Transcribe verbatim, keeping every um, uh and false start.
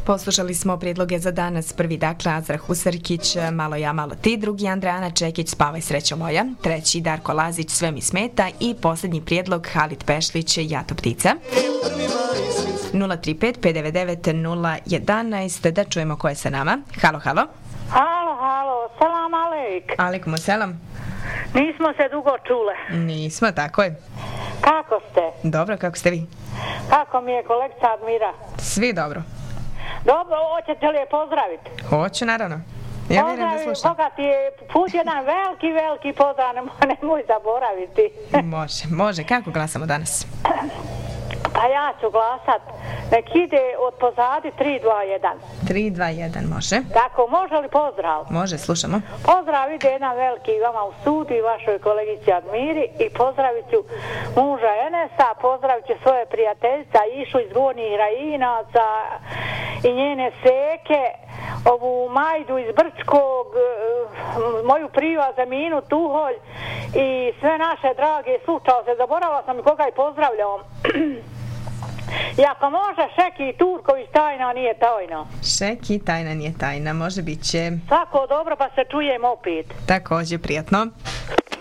Poslušali smo prijedloge za danas. Prvi, dakle, Azra Husarkić, Malo ja, malo ti. Drugi, Andreana Čekić, Spavaj srećo moja. Treći, Darko Lazić, Sve mi smeta. I posljednji prijedlog, Halit Pešlić, Jato ptica. nula tri pet pet devet devet nula jedan jedan. Da čujemo ko je sa nama. Halo, halo. Halo, halo. Salam alejk. Alejkum selam. Nismo se dugo čule. Nismo, tako je. Kako ste? Dobro, kako ste vi? Kako mi je kolegica Admira? Svi dobro. Dobro, hoćete li je pozdraviti? Hoću, naravno. Ja vjerujem da slušam. Koga ti je put jedan veliki, veliki pozdrav, nemoj zaboraviti. Može, može. Kako glasamo danas? Pa ja ću glasat. Nek ide od pozadi tri dva jedan. tri dva jedan, može. Tako, može li pozdrav? Može, slušamo. Pozdrav ide jedan veliki vama u studiju, vašoj kolegici Admiri, i pozdravit ću muža Enesa, pozdravit ću svoje prijateljica Išu iz Gornjih Rajinaca i njene seke, ovu Majdu iz Brčkog, moju priva Zeminu Tuholj i sve naše drage slučalce. Zaboravila sam i koga i pozdravljam. I ako može, Šeki Turković, tajna nije tajna. Šeki, tajna nije tajna, može bit će. Svako dobro, pa se čujem opet. Također, prijatno.